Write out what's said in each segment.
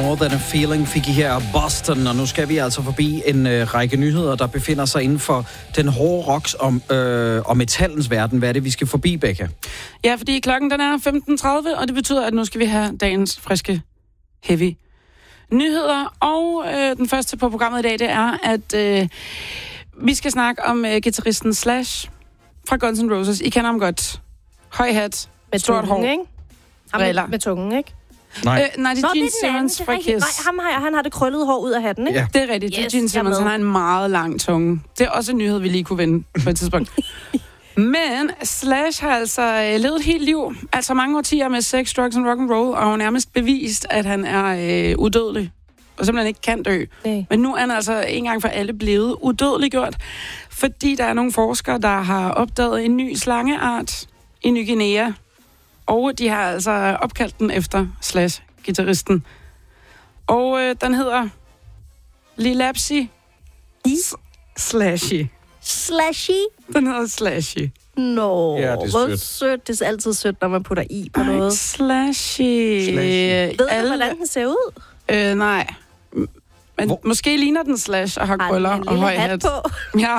More Than A Feeling fik I her af Boston, og nu skal vi altså forbi en række nyheder, der befinder sig inden for den hårde rocks og metallens verden. Hvad er det, vi skal forbi, Becca? Ja, fordi klokken den er 15.30, og det betyder, at nu skal vi have dagens friske heavy nyheder. Og den første på programmet i dag, det er, at vi skal snakke om guitaristen Slash fra Guns N' Roses. I kender ham godt. Høj hat, med stort hår, ikke? briller. Med tungen, ikke? Nej. Nej, det er Gene Simmons fra Kiss. Nej, han har det krøllede hår ud af hatten, ikke? Ja. Det er rigtigt. Det er Gene Simmons. Han har en meget lang tunge. Det er også en nyhed, vi lige kunne vende på et tidspunkt. Men Slash har altså levet et helt liv, altså mange årtier med sex, drugs and rock and roll, og har nærmest bevist, at han er udødelig og simpelthen ikke kan dø. Nej. Men nu er han altså en gang for alle blevet udødeliggjort, fordi der er nogle forskere, der har opdaget en ny slangeart i Ny Guinea, og de har altså opkaldt den efter Slash-gitarristen. Og den hedder Lilapsi Slashy. Slashy? Den hedder Slashy. Nå, Ja, det er hvor sødt. sødt. Det er altid sødt, når man putter i på noget. Slashy. Slashy. Ved du, hvordan den ser ud? Nej. Men måske ligner den Slash og har krøller og høj hat. På. Ja.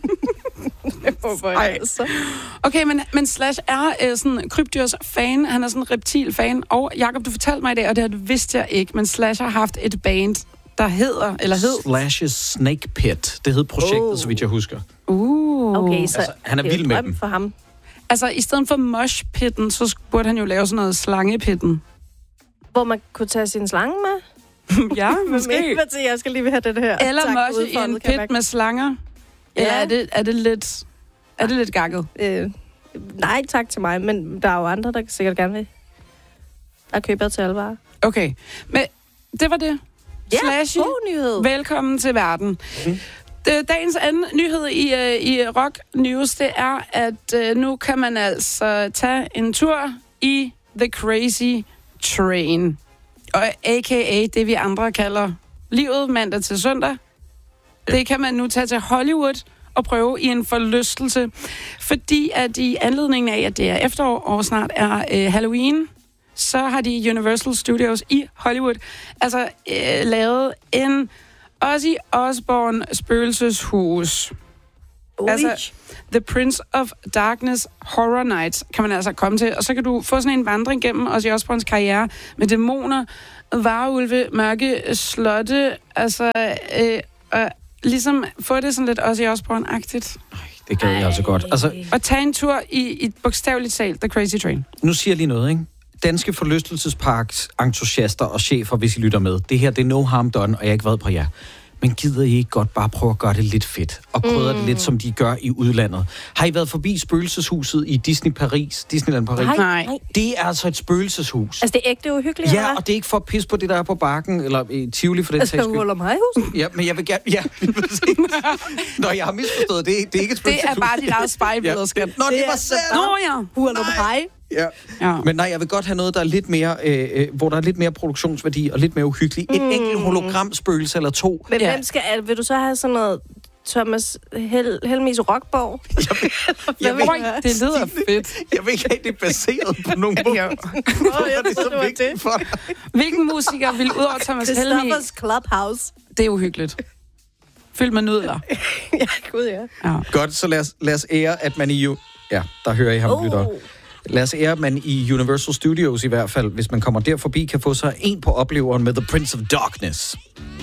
Ej. Altså. Okay, men Slash er sådan krypdyrs fan. Han er sådan en reptil-fan. Og Jakob, du fortalte mig i dag, og det her vidste jeg ikke, men Slash har haft et band, der hed Slash's Snake Pit. Det hed projektet, så vidt jeg husker. Okay, så Altså, han er vild med dem. for ham. Altså, i stedet for mosh-pitten, så burde han jo lave sådan noget slangepitten. Hvor man kunne tage sin slange med? Ja, måske. Jeg skal lige have det her. Eller moshe i en pit med slanger. Ja. Eller er det lidt gakket? Nej, tak til mig, men der er jo andre, der sikkert gerne vil. Der køber til alvare. Okay, men det var det. Ja, Slashy, god nyhed. velkommen til verden. Dagens anden nyhed i Rock News, det er, at nu kan man altså tage en tur i The Crazy Train. Og a.k.a. det, vi andre kalder livet mandag til søndag. Det kan man nu tage til Hollywood og prøve i en forlystelse. Fordi at i anledningen af, at det er efterår og snart er Halloween, så har de Universal Studios i Hollywood altså lavet en Ozzy Osbourne spøgelseshus. Altså, The Prince of Darkness Horror Nights kan man altså komme til, og så kan du få sådan en vandring gennem Ozzy Osbournes karriere med dæmoner, varulve, mørke slotte, altså ligesom få det sådan lidt Ozzy Osbourne-agtigt. Det gad jeg altså godt. Altså, og tage en tur i bogstaveligt talt The Crazy Train. nu siger jeg lige noget, ikke? Danske forlystelsesparks entusiaster og chefer, hvis I lytter med. Det her, det er no harm done, og jeg er ikke vred på jer. Men gider I ikke godt bare prøve at gøre det lidt fedt? Og krydre det lidt, som de gør i udlandet? Har I været forbi spøgelseshuset i Disneyland Paris? Nej. Det er altså et spøgelseshus. Altså, det er ægte uhyggeligt, Ja, og det er ikke for at pisse på det, der er på bakken, eller i Tivoli for den sags skyld. Huller mig hus. Ja, men jeg vil gerne... Ja, præcis. Nå, jeg har misforstået. Det er ikke et spøgelseshus. Det er bare dit eget spejlbillede, skat. Nå, det var sandt. Nå ja. Huller mig. Ja. Men nej, jeg vil godt have noget, der er lidt mere, hvor der er lidt mere produktionsværdi og lidt mere uhyggeligt. Et enkelt hologramspøgelse eller to. Men hvem skal... Vil du så have sådan noget Thomas Helmis Rockborg? Det lyder fedt. Jeg vil ikke have det baseret på nogen bog. Jeg troede, det var det. For dig. Hvilken musiker vil ud over Thomas Helmi? Christoffers Clubhouse. Det er uhyggeligt. Fyldt med nudler. Ja, gud ja. Godt, så lad os ære, at man i... Ja, der hører I ham, lytter. Lad os ære, at man i Universal Studios i hvert fald, hvis man kommer der forbi, kan få sig en på opleveren med The Prince of Darkness.